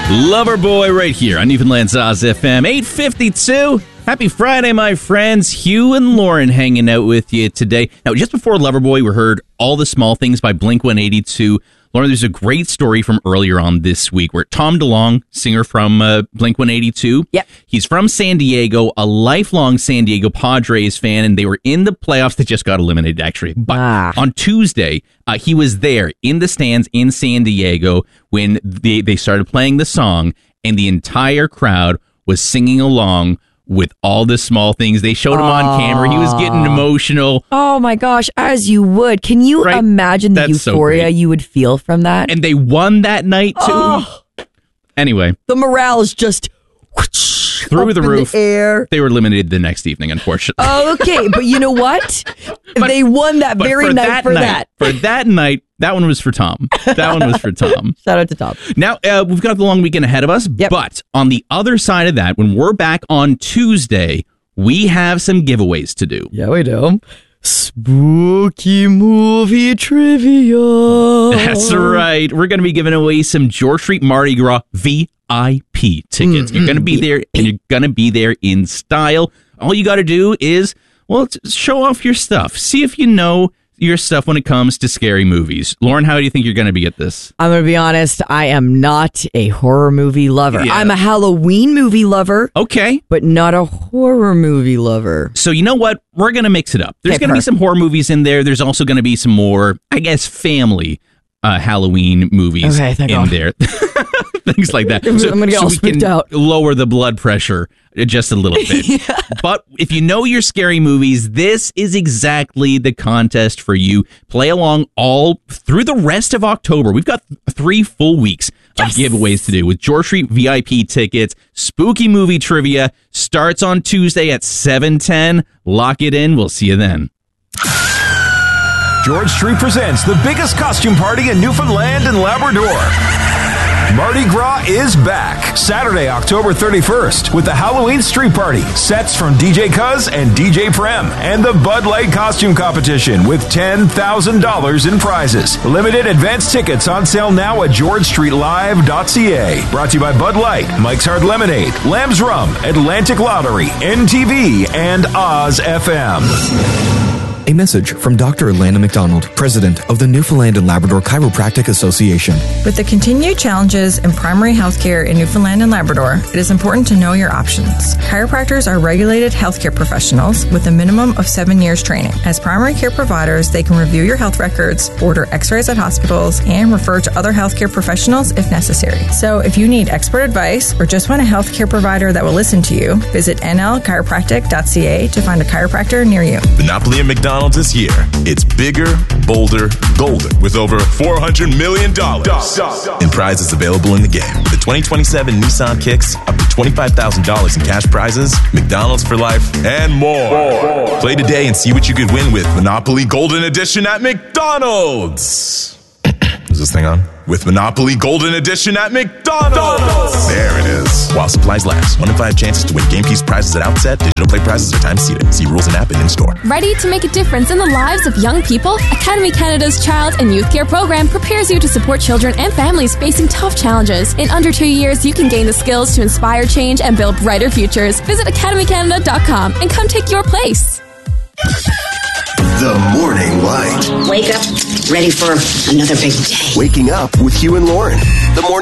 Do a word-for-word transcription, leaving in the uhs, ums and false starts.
Loverboy right here on Newfoundland's Oz F M, eight fifty-two. Happy Friday, my friends. Hugh and Lauren hanging out with you today. Now, just before Loverboy, we heard All the Small Things by Blink one eighty-two. Lauren, there's a great story from earlier on this week where Tom DeLonge, singer from uh, Blink one eighty-two, yep. he's from San Diego, a lifelong San Diego Padres fan, and they were in the playoffs. They just got eliminated, actually. But ah. on Tuesday, uh, he was there in the stands in San Diego when they, they started playing the song, and the entire crowd was singing along with All the Small Things. They showed him Aww. on camera. He was getting emotional. Oh my gosh, as you would. Can you right? imagine the That's euphoria so you would feel from that? And they won that night too. Oh. Anyway. The morale is just whoosh, through up the roof. The air. They were eliminated the next evening, unfortunately. Oh, okay, but you know what? but, they won that very for night that for night, that. For that night, that one was for Tom. That one was for Tom. Shout out to Tom. Now, uh, we've got the long weekend ahead of us, yep. but on the other side of that, when we're back on Tuesday, we have some giveaways to do. Yeah, we do. Spooky movie trivia. That's right. We're going to be giving away some George Street Mardi Gras V I P tickets. Mm-hmm. You're going to be there, and you're going to be there in style. All you got to do is, well, show off your stuff. See if you know your stuff when it comes to scary movies. Lauren, how do you think you're going to be at this? I'm going to be honest. I am not a horror movie lover. Yeah. I'm a Halloween movie lover. Okay. But not a horror movie lover. So you know what? We're going to mix it up. There's okay, going to be some horror movies in there. There's also going to be some more, I guess, family uh, Halloween movies okay, thank in God. there. Things like that. So, I'm going to get so all we spooked can out. Lower the blood pressure just a little bit. yeah. But if you know your scary movies, this is exactly the contest for you. Play along all through the rest of October. We've got three full weeks of yes. giveaways to do with George Street V I P tickets. Spooky movie trivia starts on Tuesday at seven ten. Lock it in. We'll see you then. George Street presents the biggest costume party in Newfoundland and Labrador. Mardi Gras is back Saturday, October thirty-first with the Halloween Street Party, sets from D J Cuz and D J Prem, and the Bud Light Costume Competition with ten thousand dollars in prizes. Limited advance tickets on sale now at george street live dot c a. Brought to you by Bud Light, Mike's Hard Lemonade, Lamb's Rum, Atlantic Lottery, N T V, and Oz F M. A message from Doctor Alana McDonald, President of the Newfoundland and Labrador Chiropractic Association. With the continued challenges in primary healthcare in Newfoundland and Labrador, it is important to know your options. Chiropractors are regulated healthcare professionals with a minimum of seven years training. As primary care providers, they can review your health records, order x-rays at hospitals, and refer to other healthcare professionals if necessary. So if you need expert advice or just want a healthcare provider that will listen to you, visit n l chiropractic dot c a to find a chiropractor near you. Monopoly and McDonald's this year. It's bigger, bolder, golden with over four hundred million dollars in prizes available in the game. The twenty twenty-seven Nissan Kicks, up to twenty-five thousand dollars in cash prizes, McDonald's for life, and more. more. Play today and see what you could win with Monopoly Golden Edition at McDonald's. Is this thing on? With Monopoly Golden Edition at McDonald's. There it is. While supplies last. One in five chances to win game piece prizes at outset. Digital play prizes are time seated. See rules and app and in-store. Ready to make a difference in the lives of young people? Academy Canada's Child and Youth Care Program prepares you to support children and families facing tough challenges. In under two years, you can gain the skills to inspire change and build brighter futures. Visit academy canada dot com and come take your place. The Morning Light. Wake up, ready for another big day. Waking up with Hugh and Lauren. The Morning